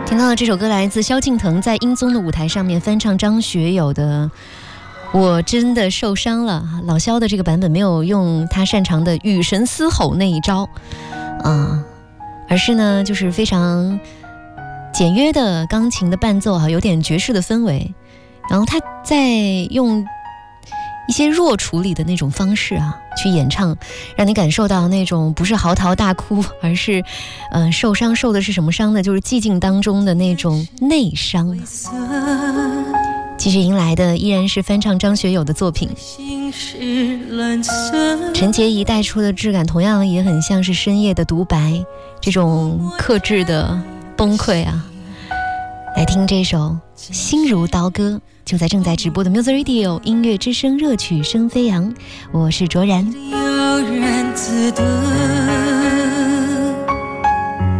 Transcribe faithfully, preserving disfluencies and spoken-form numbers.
听到的这首歌来自萧敬腾在音综的舞台上面翻唱张学友的我真的受伤了。老萧的这个版本没有用他擅长的雨神嘶吼那一招啊，而是呢就是非常简约的钢琴的伴奏啊，有点爵士的氛围，然后他在用一些弱处理的那种方式啊去演唱，让你感受到那种不是嚎啕大哭，而是呃受伤，受的是什么伤呢？就是寂静当中的那种内伤。继续迎来的依然是翻唱张学友的作品，陈洁仪带出的质感同样也很像是深夜的独白，这种克制的崩溃啊。来听这首心如刀割，就在正在直播的 Music Radio 音乐之声，热曲声飞扬，我是卓然。悠然自得